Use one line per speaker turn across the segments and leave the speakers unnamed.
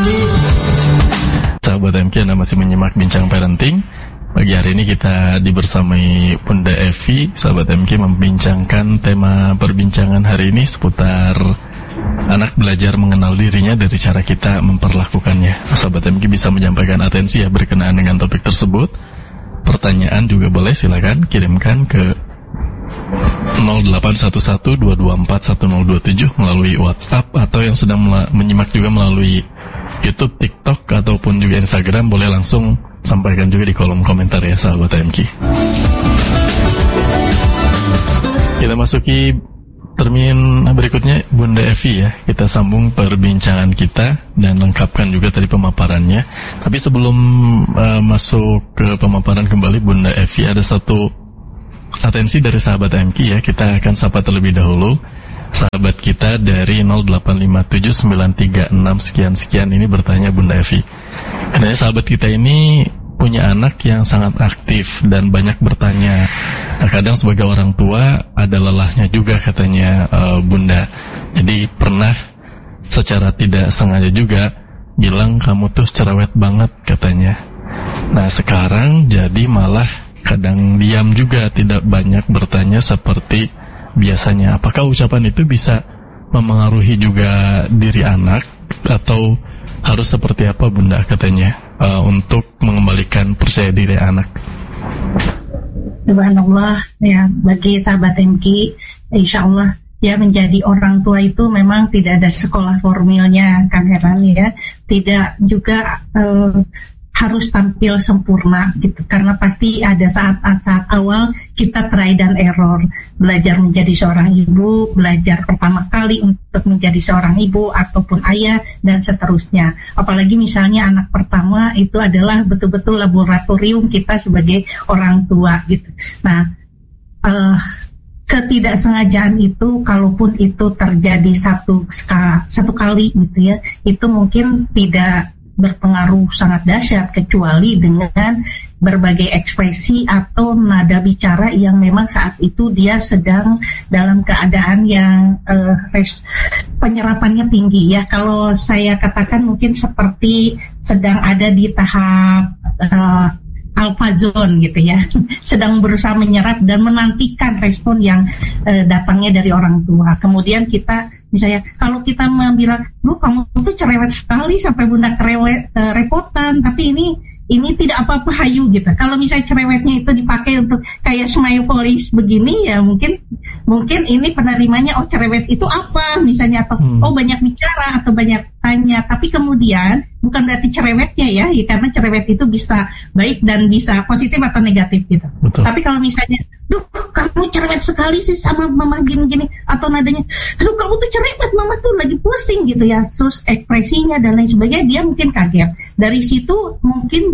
Sahabat MK, Anda masih menyimak Bincang Parenting. Pagi hari ini kita dibersamai Bunda Evi. Sahabat MK membincangkan tema perbincangan hari ini seputar anak belajar mengenal dirinya dari cara kita memperlakukannya. Sahabat MK bisa menyampaikan atensi ya berkenaan dengan topik tersebut. Pertanyaan juga boleh, silakan kirimkan ke 0811-224-1027 melalui WhatsApp, atau yang sedang menyimak juga melalui YouTube, TikTok, ataupun juga Instagram, boleh langsung sampaikan juga di kolom komentar ya sahabat MK. Kita masuki termin berikutnya, Bunda Evi ya. Kita sambung perbincangan kita dan lengkapkan juga tadi pemaparannya. Tapi sebelum masuk ke pemaparan kembali Bunda Evi, ada satu atensi dari sahabat MK ya. Kita akan sapa terlebih dahulu sahabat kita dari 0857936 sekian ini bertanya, Bunda Evi, katanya sahabat kita ini punya anak yang sangat aktif dan banyak bertanya. Kadang sebagai orang tua ada lelahnya juga katanya, Bunda. Jadi pernah secara tidak sengaja juga bilang kamu tuh cerewet banget katanya. Nah sekarang jadi malah kadang diam juga, tidak banyak bertanya seperti biasanya. Apakah ucapan itu bisa memengaruhi juga diri anak, atau harus seperti apa Bunda katanya untuk mengembalikan percaya diri anak?
Subhanallah ya, bagi sahabat MK, insya Allah ya, menjadi orang tua itu memang tidak ada sekolah formilnya, Kang Herani ya. Tidak juga harus tampil sempurna gitu, karena pasti ada saat-saat awal kita try dan error, belajar menjadi seorang ibu, belajar pertama kali untuk menjadi seorang ibu ataupun ayah dan seterusnya. Apalagi misalnya anak pertama itu adalah betul-betul laboratorium kita sebagai orang tua gitu. Nah, ketidaksengajaan itu, kalaupun itu terjadi satu kali gitu ya, itu mungkin tidak berpengaruh sangat dahsyat, kecuali dengan berbagai ekspresi atau nada bicara yang memang saat itu dia sedang dalam keadaan yang penyerapannya tinggi ya. Kalau saya katakan mungkin seperti sedang ada di tahap alpha zone gitu ya, sedang berusaha menyerap dan menantikan respon yang datangnya dari orang tua. Kemudian kita misalnya kalau kita bilang, kamu tuh cerewet sekali sampai Bunda repotan, tapi ini tidak apa-apa, hayu gitu. Kalau misalnya cerewetnya itu dipakai untuk kayak smile polish begini ya, mungkin ini penerimanya, oh cerewet itu apa misalnya, atau oh banyak bicara atau banyak tanya. Tapi kemudian bukan berarti cerewetnya ya, karena cerewet itu bisa baik dan bisa positif atau negatif gitu. Betul. Tapi kalau misalnya, kamu cerewet sekali sih sama mama gini-gini, atau nadanya, kamu tuh cerewet, mama tuh lagi pusing gitu ya, terus ekspresinya dan lain sebagainya, dia mungkin kaget. Dari situ mungkin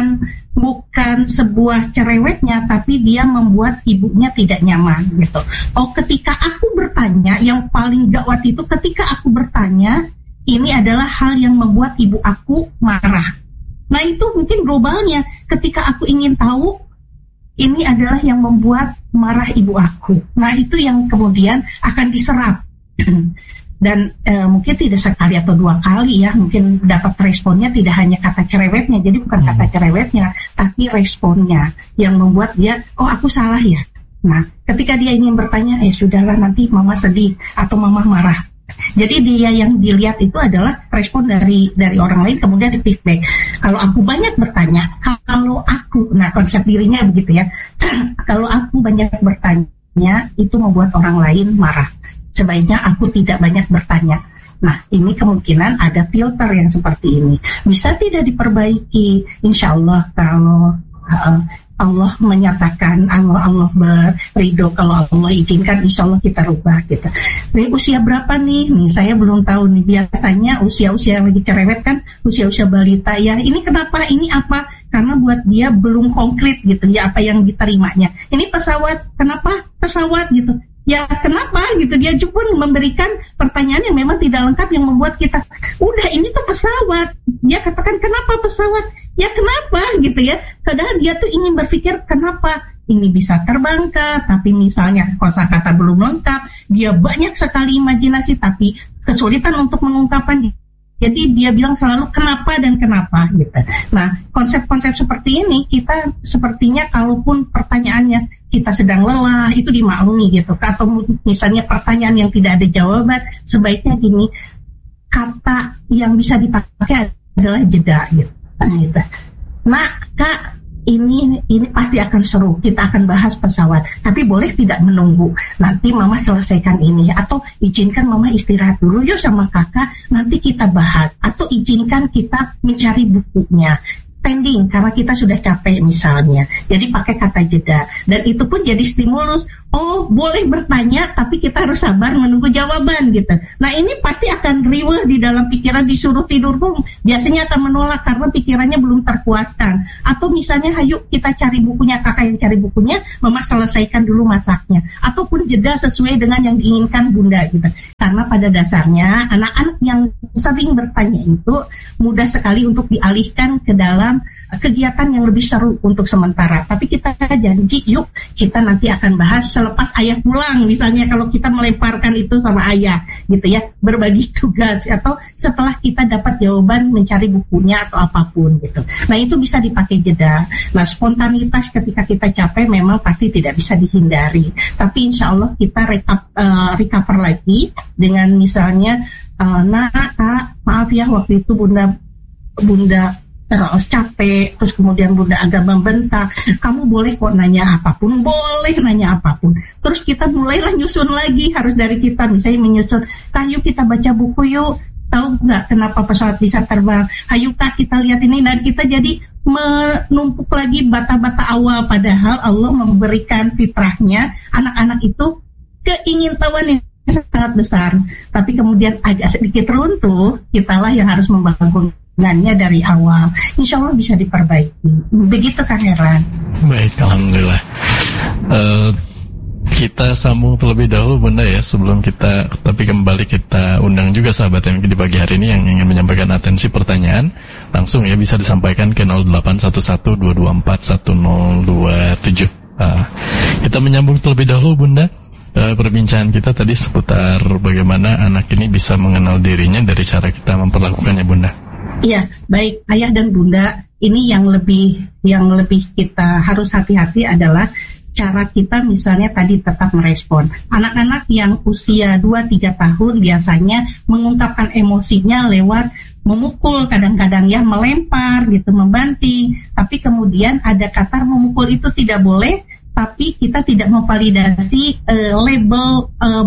bukan sebuah cerewetnya, tapi dia membuat ibunya tidak nyaman gitu. Oh, ketika aku bertanya, yang paling gawat itu ketika aku bertanya, ini adalah hal yang membuat ibu aku marah. Nah itu mungkin globalnya, ketika aku ingin tahu, ini adalah yang membuat marah ibu aku. Nah itu yang kemudian akan diserap. Dan mungkin tidak sekali atau dua kali ya, mungkin dapat responnya tidak hanya kata cerewetnya. Jadi bukan kata cerewetnya, tapi responnya yang membuat dia, oh aku salah ya. Nah ketika dia ingin bertanya, sudahlah nanti mama sedih atau mama marah. Jadi dia yang dilihat itu adalah respon dari orang lain, kemudian di feedback. Kalau aku banyak bertanya, nah konsep dirinya begitu ya. Kalau aku banyak bertanya, itu membuat orang lain marah. Sebaiknya aku tidak banyak bertanya. Nah ini kemungkinan ada filter yang seperti ini. Bisa tidak diperbaiki? Insya Allah kalau Allah menyatakan, Allah berido, kalau Allah izinkan, insya Allah kita rubah gitu. Ini usia berapa nih? Saya belum tahu nih. Biasanya usia-usia yang lagi cerewet kan usia-usia balita ya. Ini kenapa? Ini apa? Karena buat dia belum konkret gitu ya apa yang diterimanya. Ini pesawat, kenapa pesawat gitu? Ya kenapa gitu, dia pun memberikan pertanyaan yang memang tidak lengkap yang membuat kita, udah ini tuh pesawat, dia katakan kenapa pesawat, ya kenapa gitu ya, padahal dia tuh ingin berpikir kenapa ini bisa terbang tapi misalnya kosakata belum lengkap, dia banyak sekali imajinasi tapi kesulitan untuk mengungkapkan. Jadi dia bilang selalu kenapa dan kenapa gitu. Nah, konsep-konsep seperti ini kita sepertinya kalaupun pertanyaannya kita sedang lelah itu dimaklumi gitu. Atau misalnya pertanyaan yang tidak ada jawaban, sebaiknya gini, kata yang bisa dipakai adalah jeda gitu. Nah, Kak, ini pasti akan seru. Kita akan bahas pesawat. Tapi boleh tidak menunggu. Nanti Mama selesaikan ini. Atau izinkan Mama istirahat dulu yuk sama Kakak. Nanti kita bahas. Atau izinkan kita mencari bukunya. Pending karena kita sudah capek misalnya. Jadi pakai kata jeda. Dan itu pun jadi stimulus. Oh, boleh bertanya tapi kita harus sabar menunggu jawaban gitu. Nah, ini pasti akan riweh di dalam pikiran, disuruh tidur pun biasanya akan menolak karena pikirannya belum terpuaskan. Atau misalnya hayu kita cari bukunya, Kakak yang cari bukunya, Mama selesaikan dulu masaknya. Ataupun jeda sesuai dengan yang diinginkan Bunda gitu. Karena pada dasarnya anak-anak yang sering bertanya itu mudah sekali untuk dialihkan ke dalam kegiatan yang lebih seru untuk sementara. Tapi kita janji yuk kita nanti akan bahas selepas ayah pulang. Misalnya kalau kita melemparkan itu sama ayah gitu ya, berbagi tugas atau setelah kita dapat jawaban mencari bukunya atau apapun gitu. Nah, itu bisa dipakai jeda. Nah, spontanitas ketika kita capek memang pasti tidak bisa dihindari. Tapi insya Allah kita recover lagi dengan misalnya Kak, maaf ya waktu itu Bunda terus capek, terus kemudian Bunda agak membentak, kamu boleh kok nanya apapun, boleh nanya apapun. Terus kita mulailah nyusun lagi, harus dari kita, misalnya menyusun, Kak yuk kita baca buku yuk, tahu nggak kenapa pesawat bisa terbang, ayo Kak kita lihat ini, dan kita jadi menumpuk lagi bata-bata awal, padahal Allah memberikan fitrahnya, anak-anak itu keingintahuan yang sangat besar, tapi kemudian agak sedikit runtuh, kitalah yang harus membangun dari awal. Insya Allah bisa diperbaiki. Begitu Kang Herlan.
Baik, Alhamdulillah. Kita sambung terlebih dahulu Bunda ya, sebelum kita, tapi kembali kita undang juga sahabat yang di pagi hari ini yang ingin menyampaikan atensi pertanyaan, langsung ya bisa disampaikan ke 081122411027. Kita menyambung terlebih dahulu Bunda. Perbincangan kita tadi seputar bagaimana anak ini bisa mengenal dirinya dari cara kita memperlakukannya Bunda.
Iya, baik Ayah dan Bunda, ini yang lebih kita harus hati-hati adalah cara kita misalnya tadi tetap merespon. Anak-anak yang usia 2-3 tahun biasanya mengungkapkan emosinya lewat memukul, kadang-kadang ya melempar gitu, membanting. Tapi kemudian ada kata memukul itu tidak boleh, tapi kita tidak memvalidasi label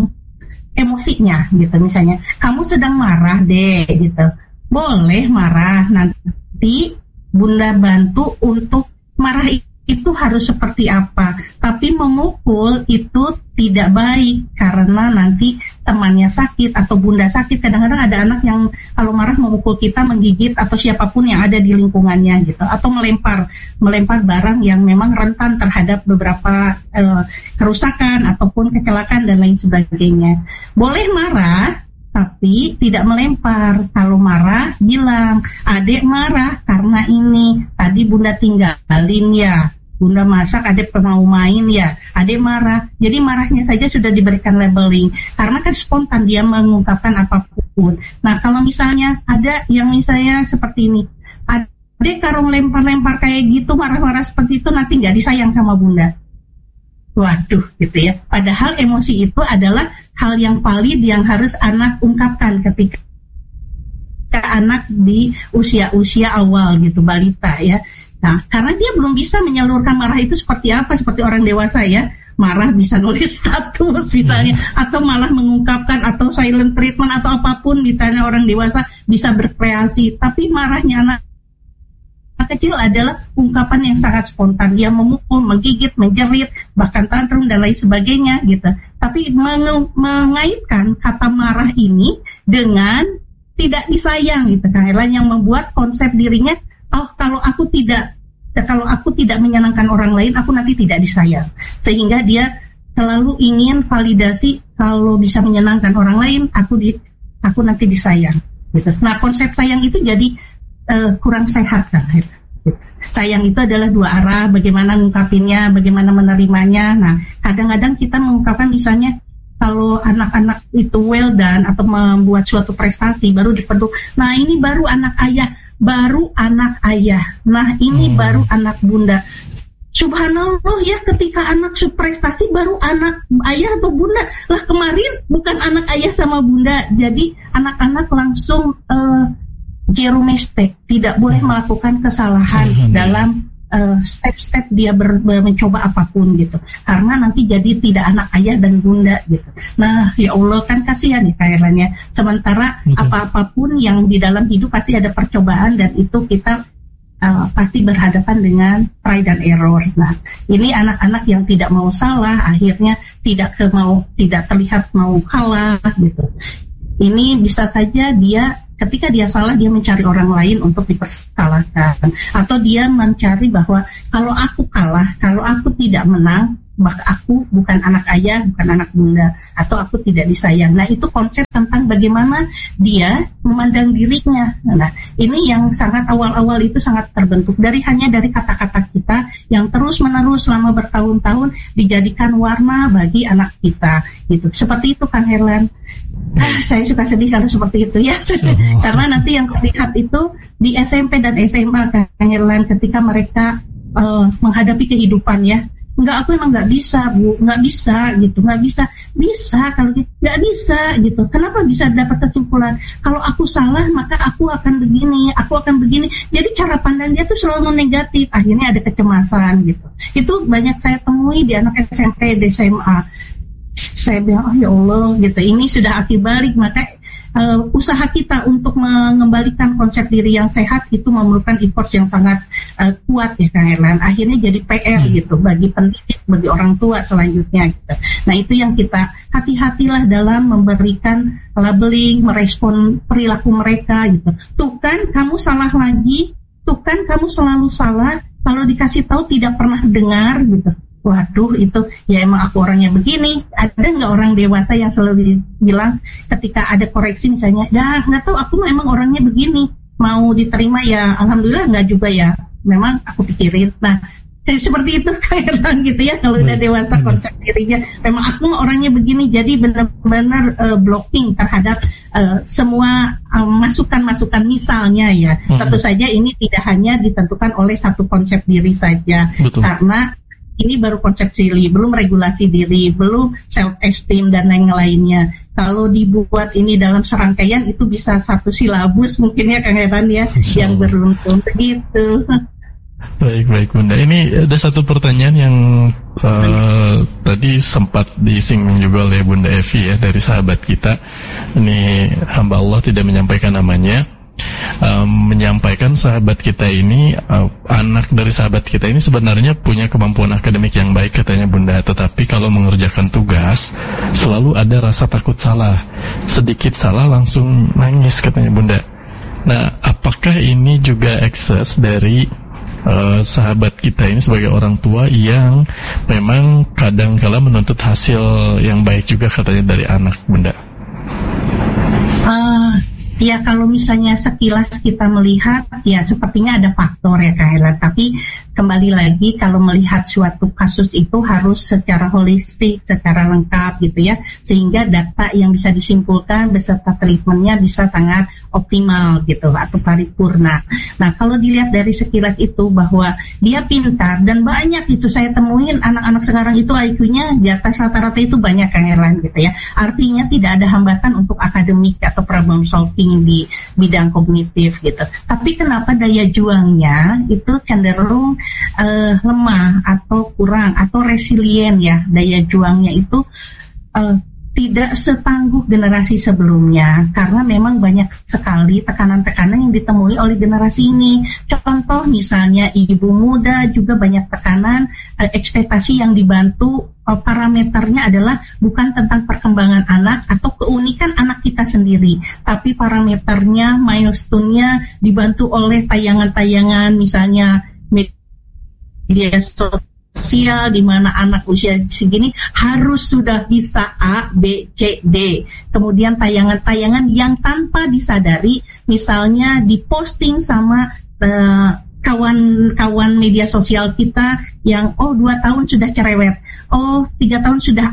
emosinya gitu. Misalnya, kamu sedang marah deh gitu. Boleh marah, nanti Bunda bantu untuk marah itu harus seperti apa. Tapi memukul itu tidak baik karena nanti temannya sakit atau Bunda sakit. Kadang-kadang ada anak yang kalau marah memukul kita, menggigit atau siapapun yang ada di lingkungannya gitu. Atau melempar barang yang memang rentan terhadap beberapa kerusakan ataupun kecelakaan dan lain sebagainya. Boleh marah, tapi tidak melempar. Kalau marah, bilang, adek marah karena ini, tadi Bunda tinggalin ya, Bunda masak, adek mau main ya, adek marah. Jadi marahnya saja sudah diberikan labeling, karena kan spontan dia mengungkapkan apapun. Nah, kalau misalnya ada yang misalnya seperti ini, adek kalau lempar-lempar kayak gitu, marah-marah seperti itu, nanti nggak disayang sama Bunda. Waduh, gitu ya. Padahal emosi itu adalah hal yang valid yang harus anak ungkapkan ketika anak di usia-usia awal gitu, balita ya. Nah, karena dia belum bisa menyalurkan marah itu seperti apa, seperti orang dewasa ya. Marah bisa nulis status misalnya, atau malah mengungkapkan atau silent treatment atau apapun, misalnya orang dewasa bisa berkreasi. Tapi marahnya anak kecil adalah ungkapan yang sangat spontan. Dia memukul, menggigit, menjerit, bahkan tantrum dan lain sebagainya gitu. Tapi mengaitkan kata marah ini dengan tidak disayang gitu kan, yang membuat konsep dirinya, oh kalau aku tidak menyenangkan orang lain, aku nanti tidak disayang. Sehingga dia selalu ingin validasi, kalau bisa menyenangkan orang lain, aku nanti disayang gitu. Nah, konsep sayang itu jadi kurang sehat kan. Sayang itu adalah dua arah, bagaimana ngungkapinnya, bagaimana menerimanya. Nah, kadang-kadang kita mengungkapkan misalnya kalau anak-anak itu well done atau membuat suatu prestasi baru dipeduk. Nah ini baru anak ayah, Nah ini baru anak bunda. Subhanallah ya, ketika anak prestasi baru anak ayah atau bunda. Lah kemarin bukan anak ayah sama bunda. Jadi anak-anak langsung zero mistake, tidak boleh melakukan kesalahan dalam step-step dia mencoba apapun gitu, karena nanti jadi tidak anak ayah dan bunda gitu. Nah ya Allah, kan kasihan ya kayaknya. Sementara apa-apapun yang di dalam hidup pasti ada percobaan, dan itu kita pasti berhadapan dengan try dan error. Nah ini anak-anak yang tidak mau salah, akhirnya tidak terlihat mau kalah gitu. Ini bisa saja dia ketika dia salah, dia mencari orang lain untuk dipersalahkan, atau dia mencari bahwa kalau aku kalah, kalau aku tidak menang, maka aku bukan anak ayah, bukan anak bunda, atau aku tidak disayang. Nah itu konsep tentang bagaimana dia memandang dirinya. Nah ini yang sangat awal-awal itu sangat terbentuk hanya dari kata-kata kita yang terus-menerus selama bertahun-tahun dijadikan warna bagi anak kita gitu. Seperti itu Kang Herlan. Saya suka sedih kalau seperti itu ya. Karena nanti yang terlihat itu di SMP dan SMA Kang Herlan, ketika mereka menghadapi kehidupan ya. Aku emang nggak bisa Bu, nggak bisa gitu, bisa kalau nggak bisa gitu. Kenapa bisa dapat kesimpulan kalau aku salah maka aku akan begini. Jadi cara pandang dia tuh selalu negatif, akhirnya ada kecemasan gitu. Itu banyak saya temui di anak SMP, di SMA. Saya bilang, oh ya Allah gitu, ini sudah akibat. Maka usaha kita untuk mengembalikan konsep diri yang sehat itu memerlukan effort yang sangat kuat ya Kang Herlan. Akhirnya jadi PR gitu bagi pendidik, bagi orang tua selanjutnya gitu. Nah itu yang kita hati-hatilah dalam memberikan labeling, merespon perilaku mereka gitu. Tuh kan kamu salah lagi, tuh kan kamu selalu salah, kalau dikasih tahu tidak pernah dengar gitu. Waduh, itu ya emang aku orangnya begini. Ada nggak orang dewasa yang selalu bilang ketika ada koreksi misalnya, ya nggak tahu, aku emang orangnya begini, mau diterima ya alhamdulillah, nggak juga ya, memang aku pikirin. Nah seperti itu kayak gitu ya, kalau udah dewasa konsep dirinya memang aku orangnya begini, jadi benar-benar blocking terhadap semua masukan-masukan misalnya ya. Tentu saja ini tidak hanya ditentukan oleh satu konsep diri saja. Betul. Karena ini baru konsep diri, belum regulasi diri, belum self-esteem dan lain-lainnya. Kalau dibuat ini dalam serangkaian itu bisa satu silabus mungkin ya Kang Herlan ya, yang beruntun begitu.
Baik Bunda. Ini ada satu pertanyaan yang tadi sempat disinggung juga oleh Bunda Evi ya, dari sahabat kita. Ini hamba Allah tidak menyampaikan namanya. Menyampaikan sahabat kita ini, anak dari sahabat kita ini sebenarnya punya kemampuan akademik yang baik katanya Bunda, tetapi kalau mengerjakan tugas selalu ada rasa takut salah, sedikit salah langsung nangis katanya Bunda. Nah apakah ini juga ekses dari sahabat kita ini sebagai orang tua yang memang kadang-kala menuntut hasil yang baik juga katanya dari anak Bunda?
Ya kalau misalnya sekilas kita melihat ya sepertinya ada faktor ya Kak Herlan. Tapi kembali lagi kalau melihat suatu kasus itu harus secara holistik, secara lengkap gitu ya, sehingga data yang bisa disimpulkan beserta treatmentnya bisa sangat optimal gitu atau paripurna. Nah kalau dilihat dari sekilas itu bahwa dia pintar dan banyak itu saya temuin anak-anak sekarang itu IQ-nya di atas rata-rata itu banyak Kang Herlan gitu ya. Artinya tidak ada hambatan untuk akademik atau problem solving di bidang kognitif gitu. Tapi kenapa daya juangnya itu cenderung lemah atau kurang atau resilient ya, daya juangnya itu tidak setangguh generasi sebelumnya, karena memang banyak sekali tekanan-tekanan yang ditemui oleh generasi ini. Contoh misalnya ibu muda juga banyak tekanan, ekspektasi yang dibantu parameternya adalah bukan tentang perkembangan anak atau keunikan anak kita sendiri, tapi parameternya, milestone-nya dibantu oleh tayangan-tayangan misalnya media sosial di mana anak usia segini harus sudah bisa A, B, C, D. Kemudian tayangan-tayangan yang tanpa disadari misalnya diposting sama kawan-kawan media sosial kita yang 2 tahun sudah cerewet, 3 tahun sudah A,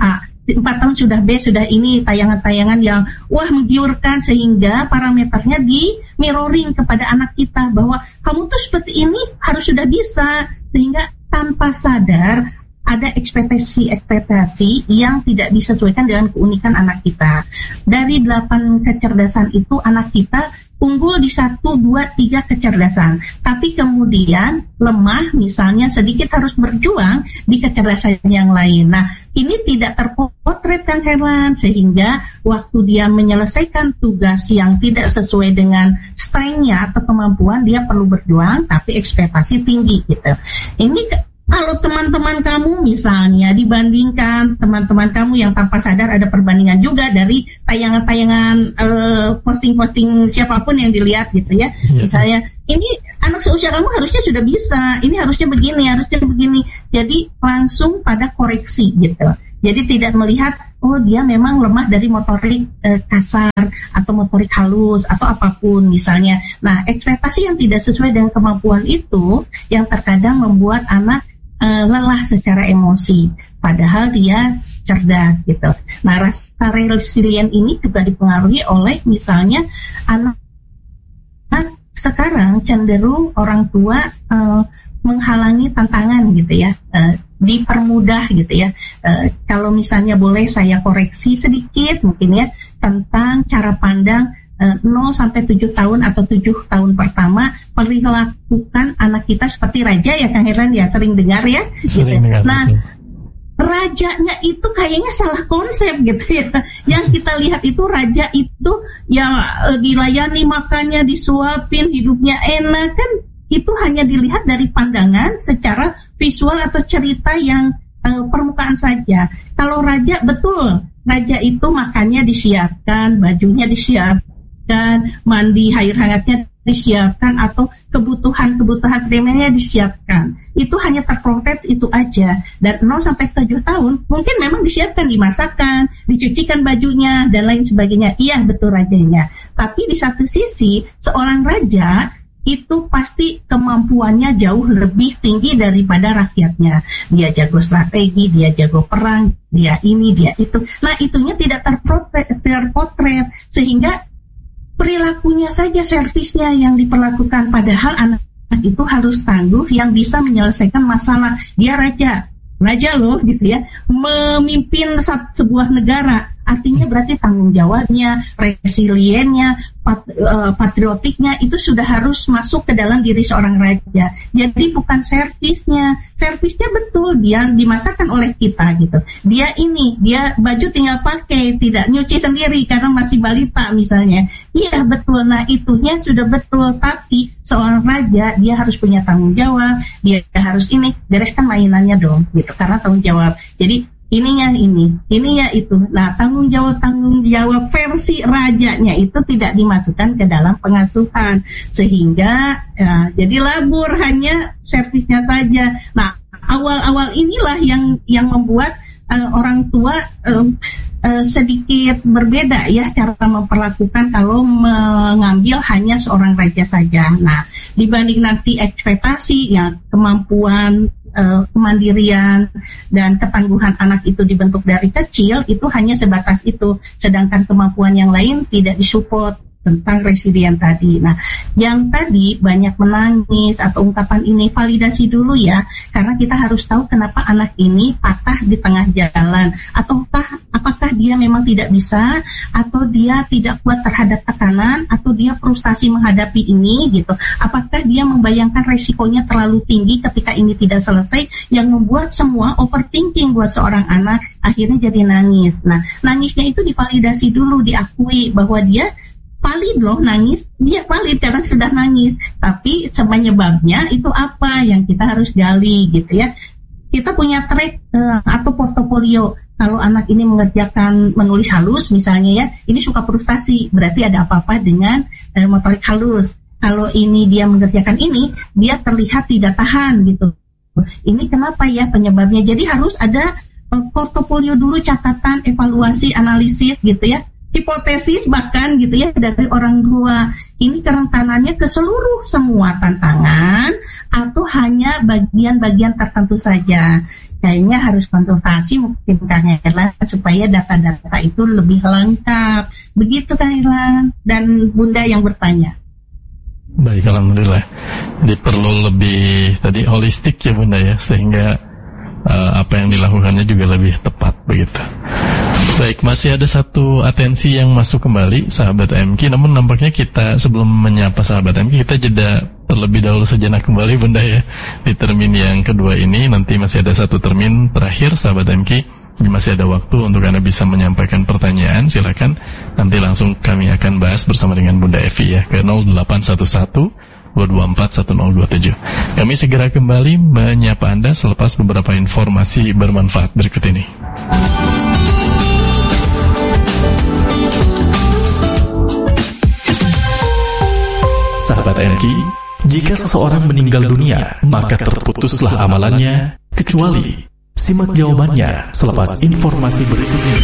4 tahun sudah B, sudah ini, tayangan-tayangan yang menggiurkan, sehingga parameternya di mirroring kepada anak kita bahwa kamu tuh seperti ini harus sudah bisa, sehingga tanpa sadar ada ekspektasi yang tidak disesuaikan dengan keunikan anak kita. Dari 8 kecerdasan itu anak kita unggul di 1, 2, 3 kecerdasan, tapi kemudian lemah, misalnya sedikit harus berjuang di kecerdasan yang lain. Nah, ini tidak terpotret Kang Herlan, sehingga waktu dia menyelesaikan tugas yang tidak sesuai dengan strength-nya atau kemampuan, dia perlu berjuang, tapi ekspektasi tinggi gitu. Ini kalau teman-teman kamu misalnya dibandingkan teman-teman kamu yang tanpa sadar, ada perbandingan juga dari tayangan-tayangan posting-posting siapapun yang dilihat gitu ya. Misalnya, ini anak seusia kamu harusnya sudah bisa, ini harusnya begini, harusnya begini. Jadi langsung pada koreksi gitu. Jadi tidak melihat, dia memang lemah dari motorik kasar atau motorik halus atau apapun misalnya. Nah, ekspektasi yang tidak sesuai dengan kemampuan itu yang terkadang membuat anak lelah secara emosi, padahal dia cerdas gitu. Nah, rasa resilient ini juga dipengaruhi oleh misalnya anak sekarang cenderung orang tua menghalangi tantangan gitu ya, dipermudah gitu ya. Kalau misalnya boleh saya koreksi sedikit mungkin ya tentang cara pandang 0 sampai 7 tahun atau 7 tahun pertama, perlakukan anak kita seperti raja ya Kang Herlan ya, sering dengar ya.
Sering dengar.
Nah, rajanya itu kayaknya salah konsep gitu ya. Yang kita lihat itu raja itu ya dilayani, makannya disuapin, hidupnya enak, kan itu hanya dilihat dari pandangan secara visual atau cerita yang permukaan saja. Kalau raja, betul, raja itu makannya disiapkan, bajunya disiapkan, mandi air hangatnya disiapkan, atau kebutuhan primernya disiapkan. Itu hanya terprotret itu aja. Dan 0 sampai 7 tahun mungkin memang disiapkan, dimasakkan, dicucikan bajunya dan lain sebagainya. Iya, betul rajanya. Tapi di satu sisi seorang raja itu pasti kemampuannya jauh lebih tinggi daripada rakyatnya. Dia jago strategi, dia jago perang, dia ini, dia itu. Nah, itunya tidak terpotret sehingga perilakunya saja, servisnya yang diperlakukan, padahal anak itu harus tangguh, yang bisa menyelesaikan masalah. Dia raja loh gitu ya, memimpin sebuah negara, artinya berarti tanggung jawabnya, resiliennya, patriotiknya itu sudah harus masuk ke dalam diri seorang raja. Jadi bukan servisnya betul, dia dimasakkan oleh kita gitu. Dia baju tinggal pakai, tidak nyuci sendiri karena masih balita misalnya. Iya betul, nah itunya sudah betul, tapi seorang raja dia harus punya tanggung jawab, dia harus bereskan mainannya dong gitu, karena tanggung jawab. Jadi ininya itu. Nah, tanggung jawab versi rajanya itu tidak dimasukkan ke dalam pengasuhan, sehingga jadi labur, hanya servisnya saja. Nah, awal-awal inilah yang membuat orang tua sedikit berbeda ya cara memperlakukan kalau mengambil hanya seorang raja saja. Nah, dibanding nanti ekspektasi ya, kemampuan kemandirian dan ketangguhan anak itu dibentuk dari kecil, itu hanya sebatas itu, sedangkan kemampuan yang lain tidak disupport tentang resilient tadi. Nah, yang tadi banyak menangis atau ungkapan ini, validasi dulu ya, karena kita harus tahu kenapa anak ini patah di tengah jalan, ataukah apakah dia memang tidak bisa, atau dia tidak kuat terhadap tekanan, atau dia frustasi menghadapi ini gitu. Apakah dia membayangkan resikonya terlalu tinggi ketika ini tidak selesai, yang membuat semua overthinking buat seorang anak, akhirnya jadi nangis. Nah, nangisnya itu divalidasi dulu, diakui bahwa dia valid loh nangis, dia valid karena sudah nangis. Tapi penyebabnya itu apa yang kita harus gali gitu ya. Kita punya track atau portofolio. Kalau anak ini mengerjakan menulis halus misalnya ya, ini suka frustasi, berarti ada apa-apa dengan motorik halus. Kalau ini dia mengerjakan ini, dia terlihat tidak tahan gitu. Ini kenapa ya penyebabnya? Jadi harus ada portofolio dulu, catatan, evaluasi, analisis gitu ya. Hipotesis bahkan gitu ya dari orang tua. Ini kerentanannya ke semua tantangan atau hanya bagian-bagian tertentu saja. Kayaknya harus konsultasi mungkin Kang Erlan supaya data-data itu lebih lengkap. Begitu Kang Erlan dan Bunda yang bertanya.
Baik, alhamdulillah. Jadi perlu lebih tadi holistik ya Bunda ya, sehingga apa yang dilakukannya juga lebih tepat begitu. Baik, masih ada satu atensi yang masuk kembali, sahabat MQ. Namun nampaknya kita sebelum menyapa sahabat MQ, kita jeda terlebih dahulu sejenak kembali Bunda ya. Di termin yang kedua ini nanti masih ada satu termin terakhir sahabat MQ. Masih ada waktu untuk Anda bisa menyampaikan pertanyaan. Silakan, nanti langsung kami akan bahas bersama dengan Bunda Evi ya, ke 0811-224-1027. Kami segera kembali menyapa Anda selepas beberapa informasi bermanfaat berikut ini. Sahabat MQ, jika seseorang meninggal dunia, maka terputuslah amalannya, kecuali simak jawabannya selepas informasi berikut ini.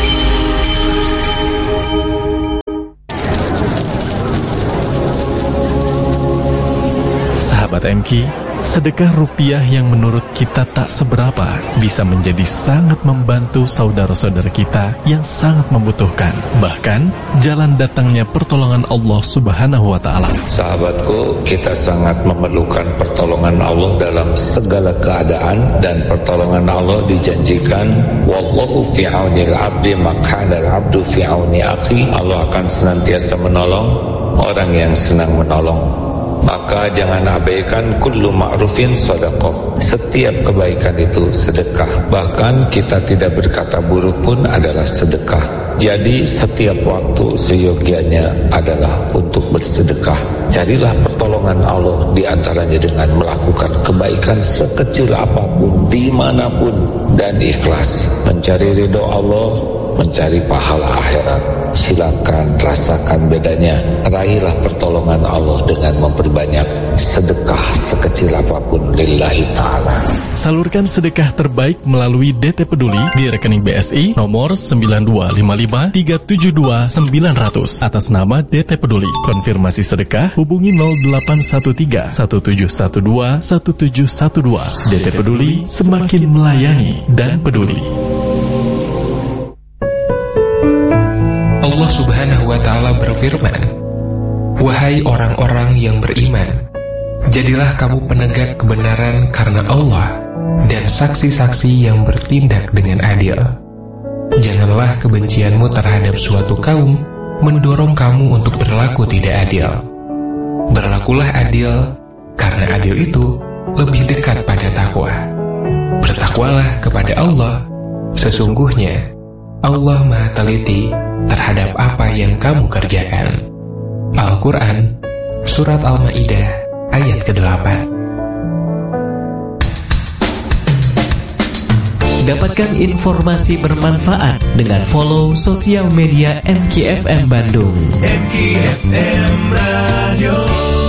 Sahabat MQ, sedekah rupiah yang menurut kita tak seberapa bisa menjadi sangat membantu saudara-saudara kita yang sangat membutuhkan. Bahkan, jalan datangnya pertolongan Allah Subhanahu wa Ta'ala.
Sahabatku, kita sangat memerlukan pertolongan Allah dalam segala keadaan, dan pertolongan Allah dijanjikan, wallahu fi aunil abdi maq'anal abdu fi auni akhi. Allah akan senantiasa menolong orang yang senang menolong. Maka jangan abaikan kullu ma'rufin sedekah. Setiap kebaikan itu sedekah. Bahkan kita tidak berkata buruk pun adalah sedekah. Jadi setiap waktu seyogianya adalah untuk bersedekah. Carilah pertolongan Allah diantaranya dengan melakukan kebaikan sekecil apapun, dimanapun, dan ikhlas. Mencari ridho Allah, mencari pahala akhirat. Silakan rasakan bedanya. Raihlah pertolongan Allah dengan memperbanyak sedekah sekecil apapun lillahi ta'ala.
Salurkan sedekah terbaik melalui DT Peduli di rekening BSI nomor 9255372900 atas nama DT Peduli. Konfirmasi sedekah hubungi 0813-1712-1712. DT Peduli, semakin melayani dan peduli.
Allah Subhanahu wa Ta'ala berfirman, wahai orang-orang yang beriman, jadilah kamu penegak kebenaran karena Allah dan saksi-saksi yang bertindak dengan adil. Janganlah kebencianmu terhadap suatu kaum mendorong kamu untuk berlaku tidak adil. Berlakulah adil, karena adil itu lebih dekat pada takwa. Bertakwalah kepada Allah, sesungguhnya Allah Maha Teliti terhadap apa yang kamu kerjakan. Al-Quran, Surat Al-Ma'idah, ayat ke-8.
Dapatkan informasi bermanfaat dengan follow sosial media MQFM Bandung. MQFM Radio.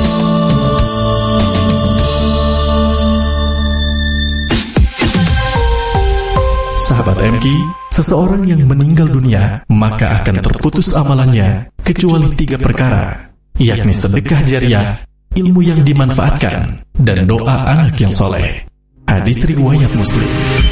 Sahabat MQ, seseorang yang meninggal dunia maka akan terputus amalannya kecuali 3 perkara, yakni sedekah jariah, ilmu yang dimanfaatkan, dan doa anak yang soleh. Hadis riwayat Muslim.